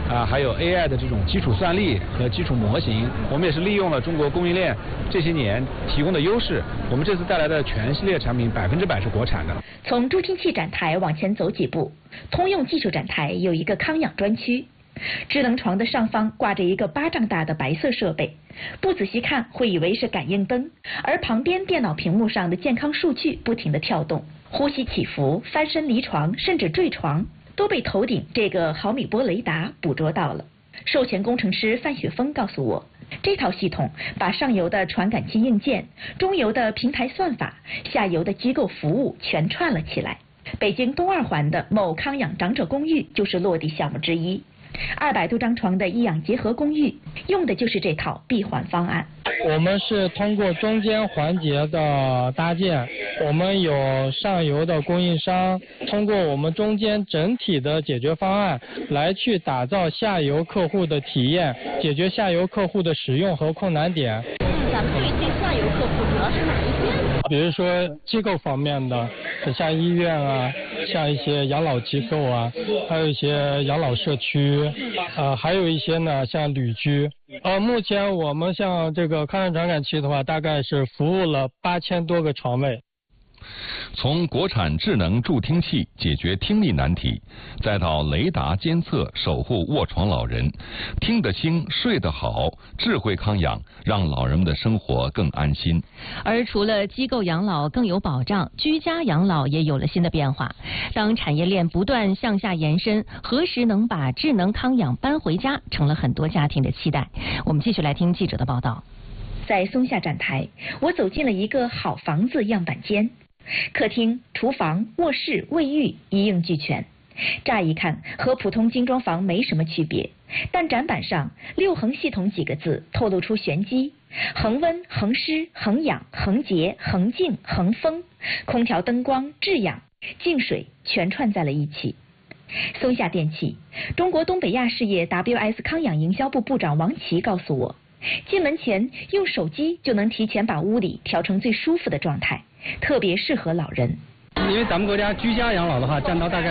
还有 AI 的这种基础算力和基础模型，我们也是利用了中国供应链这些年提供的优势，我们这次带来的全系列产品100%是国产的。 从助听器展台往前走几步，通用技术展台有一个康养专区。智能床的上方挂着一个巴掌大的白色设备，不仔细看会以为是感应灯，而旁边电脑屏幕上的健康数据不停地跳动，呼吸起伏、翻身离床甚至坠床都被头顶这个毫米波雷达捕捉到了。授权工程师范雪峰告诉我，这套系统把上游的传感器硬件、中游的平台算法、下游的机构服务全串了起来。北京东二环的某康养长者公寓就是落地项目之一。200多张床的医养结合公寓用的就是这套闭环方案。 我们是通过中间环节的搭建，我们有上游的供应商，通过我们中间整体的解决方案来去打造下游客户的体验，解决下游客户的使用和困难点。 咱们对下游客户主要是哪一些？ 比如说机构方面的，像医院啊，像一些养老机构啊，还有一些养老社区，还有一些呢像旅居。目前我们像这个康养传感器的话，大概是服务了8000多个床位。 从国产智能助听器解决听力难题，再到雷达监测守护卧床老人，听得清睡得好，智慧康养让老人们的生活更安心。 而除了机构养老更有保障，居家养老也有了新的变化。当产业链不断向下延伸，何时能把智能康养搬回家，成了很多家庭的期待。我们继续来听记者的报道。 在松下展台，我走进了一个好房子样板间。客厅、厨房、卧室、卫浴一应俱全，乍一看和普通精装房没什么区别，但展板上6恒系统几个字透露出玄机，恒温、恒湿、恒氧、恒洁、恒净、恒风，空调、灯光、制氧、净水全串在了一起。松下电器中国东北亚事业 WS 康养营销部部长王琦告诉我，进门前用手机就能提前把屋里调成最舒服的状态，特别适合老人。 因为咱们国家居家养老的话占到大概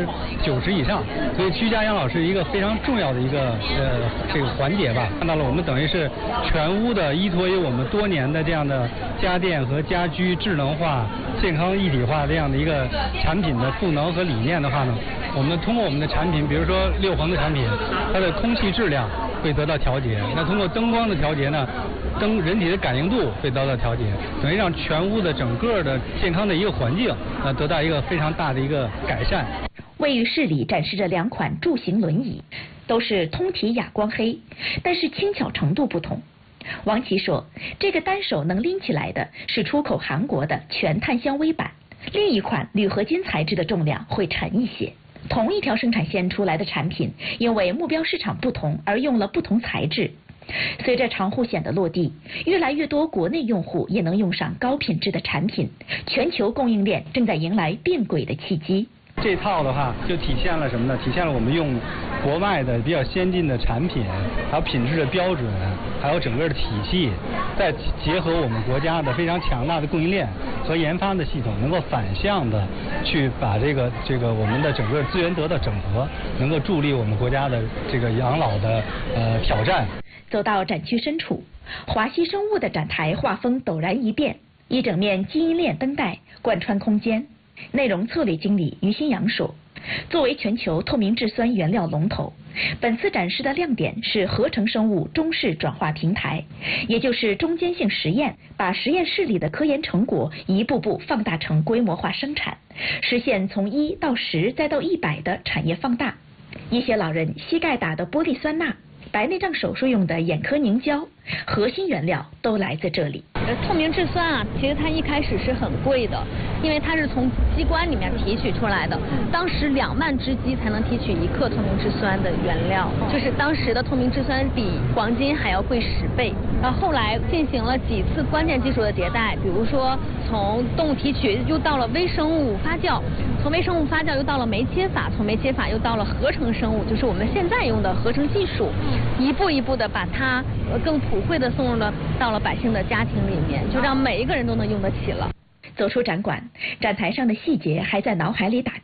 90%以上，所以居家养老是一个非常重要的一个这个环节吧。看到了，我们等于是全屋的依托于我们多年的这样的家电和家居智能化、健康一体化这样的一个产品的赋能和理念的话呢，我们通过我们的产品，比如说6恒的产品，它的空气质量会得到调节。那通过灯光的调节呢，人体的感应度会得到调节，等于让全屋的整个的健康的一个环境得到一个非常大的一个改善。 卫浴室里展示着2款助行轮椅，都是通体哑光黑，但是轻巧程度不同。王琦说，这个单手能拎起来的是出口韩国的全碳纤维板，另一款铝合金材质的重量会沉一些。同一条生产线出来的产品，因为目标市场不同而用了不同材质。随着长护险的落地，越来越多国内用户也能用上高品质的产品，全球供应链正在迎来变轨的契机。 这套的话就体现了什么呢？体现了我们用国外的比较先进的产品，还有品质的标准，还有整个的体系，再结合我们国家的非常强大的供应链和研发的系统，能够反向的去把这个我们的整个资源得到整合，能够助力我们国家的这个养老的挑战。 走到展区深处，华西生物的展台画风陡然一变，一整面基因链灯带贯穿空间。内容策略经理于新阳说，作为全球透明质酸原料龙头，本次展示的亮点是合成生物中式转化平台，也就是中间性实验，把实验室里的科研成果一步步放大成规模化生产，实现从1到10再到100的产业放大。一些老人膝盖打的玻璃酸钠，白内障手术用的眼科凝胶，核心原料都来自这里。 透明质酸啊，其实它一开始是很贵的，因为它是从鸡冠里面提取出来的，当时2万只鸡才能提取1克透明质酸的原料，就是当时的透明质酸比黄金还要贵10倍。然后后来进行了几次关键技术的迭代，比如说从动物提取又到了微生物发酵，从微生物发酵又到了酶切法，从酶切法又到了合成生物，就是我们现在用的合成技术，一步一步的把它更普惠的送入到了百姓的家庭里面，就让每一个人都能用得起了。 走出展馆，展台上的细节还在脑海里打转。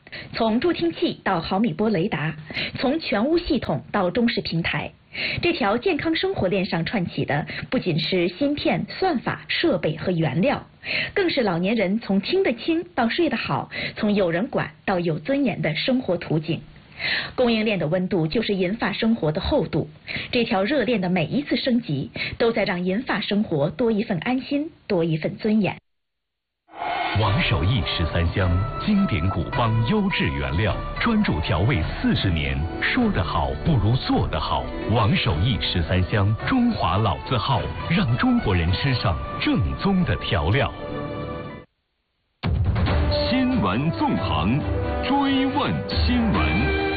从助听器到毫米波雷达，从全屋系统到中视平台，这条健康生活链上串起的不仅是芯片、算法、设备和原料，更是老年人从听得清到睡得好，从有人管到有尊严的生活图景。供应链的温度就是银发生活的厚度，这条热链的每一次升级，都在让银发生活多一份安心，多一份尊严。 王守义13香，经典古方优质原料，专注调味40年，说得好不如做得好。王守义13香，中华老字号，让中国人吃上正宗的调料。新闻纵横，追问新闻。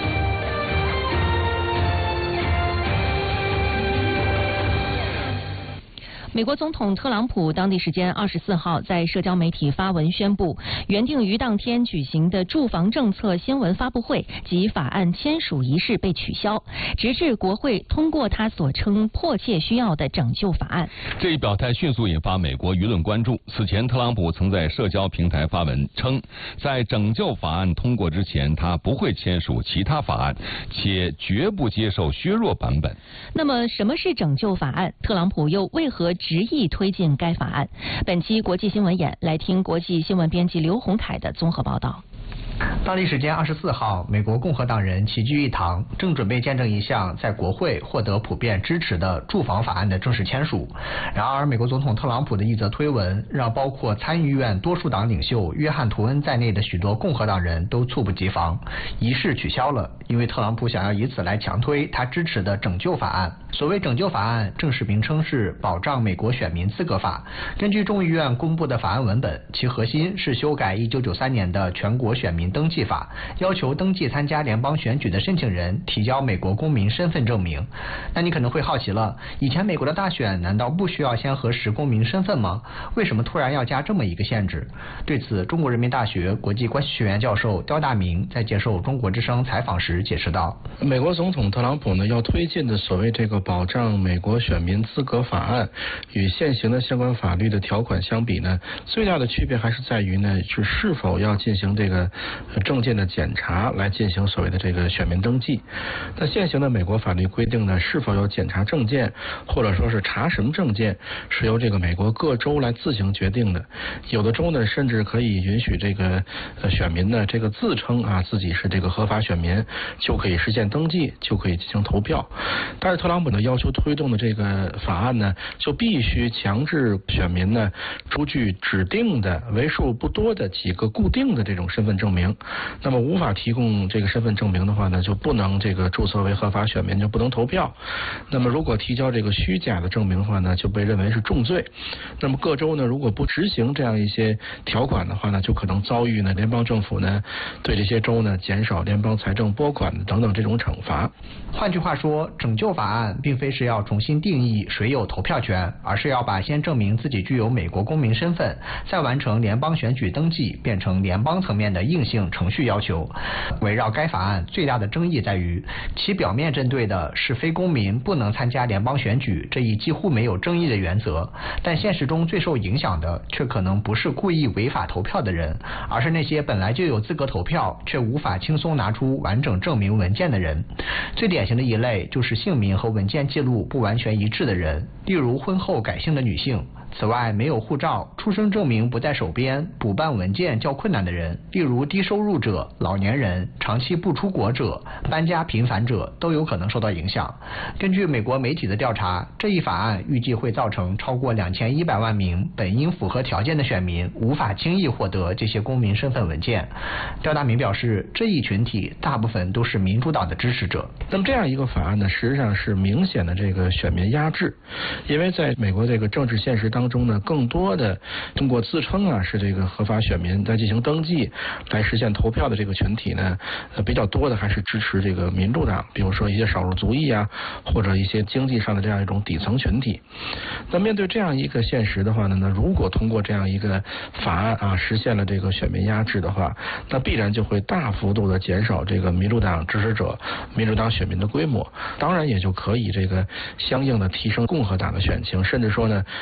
美国总统特朗普当地时间24号在社交媒体发文宣布，原定于当天举行的住房政策新闻发布会及法案签署仪式被取消，直至国会通过他所称迫切需要的拯救法案。 这一表态迅速引发美国舆论关注。此前，特朗普曾在社交平台发文称，在拯救法案通过之前，他不会签署其他法案，且绝不接受削弱版本。 那么，什么是拯救法案？特朗普又为何执意推进该法案？本期国际新闻眼来听国际新闻编辑刘洪凯的综合报道。 当地时间24号，美国共和党人齐聚一堂，正准备见证一项在国会获得普遍支持的住房法案的正式签署。然而，美国总统特朗普的一则推文，让包括参议院多数党领袖约翰·图恩在内的许多共和党人都猝不及防，仪式取消了，因为特朗普想要以此来强推他支持的拯救法案。所谓拯救法案，正式名称是保障美国选民资格法。根据众议院公布的法案文本，其核心是修改1993年的全国选民登记法，要求登记参加联邦选举的申请人提交美国公民身份证明。那你可能会好奇了，以前美国的大选难道不需要先核实公民身份吗？为什么突然要加这么一个限制？对此，中国人民大学国际关系学院教授刁大明在接受中国之声采访时解释道： 美国总统特朗普呢要推进的所谓这个保障美国选民资格法案，与现行的相关法律的条款相比呢，最大的区别还是在于呢是否要进行这个证件的检查来进行所谓的这个选民登记。那现行的美国法律规定呢，是否要检查证件，或者说是查什么证件，是由这个美国各州来自行决定的。有的州呢，甚至可以允许这个选民呢，这个自称自己是这个合法选民，就可以实现登记，就可以进行投票。但是特朗普呢要求推动的这个法案呢，就必须强制选民呢出具指定的为数不多的几个固定的这种身份证明。那么无法提供这个身份证明的话呢，就不能这个注册为合法选民，就不能投票。那么如果提交这个虚假的证明的话呢，就被认为是重罪。那么各州呢，如果不执行这样一些条款的话呢，就可能遭遇呢联邦政府呢对这些州呢减少联邦财政拨款等等这种惩罚。 换句话说，拯救法案并非是要重新定义谁有投票权，而是要把先证明自己具有美国公民身份，再完成联邦选举登记变成联邦层面的硬性程序要求。围绕该法案最大的争议在于，其表面针对的是非公民不能参加联邦选举这一几乎没有争议的原则，但现实中最受影响的却可能不是故意违法投票的人，而是那些本来就有资格投票却无法轻松拿出完整证明文件的人。最典型的一类就是姓名和文件记录不完全一致的人，例如婚后改姓的女性。此外，没有护照、出生证明不在手边、补办文件较困难的人，例如低收入者、老年人、长期不出国者、搬家频繁者，都有可能受到影响。根据美国媒体的调查，这一法案预计会造成超过2100万名本应符合条件的选民无法轻易获得这些公民身份文件。刁大明表示，这一群体大部分都是民主党的支持者。 那么这样一个法案呢，实际上是明显的这个选民压制，因为在美国这个政治现实当中呢，更多的通过自称是这个合法选民来进行登记来实现投票的这个群体呢，比较多的还是支持这个民主党，比如说一些少数族裔或者一些经济上的这样一种底层群体。那面对这样一个现实的话呢，如果通过这样一个法案实现了这个选民压制的话，那必然就会大幅度的减少这个民主党支持者、民主党选民的规模，当然也就可以这个相应的提升共和党的选情，甚至说呢可以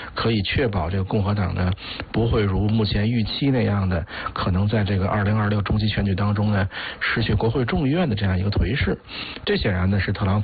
确保这个共和党呢不会如目前预期那样的，可能在这个2026中期选举当中呢失去国会众议院的这样一个颓势。这显然呢是特朗普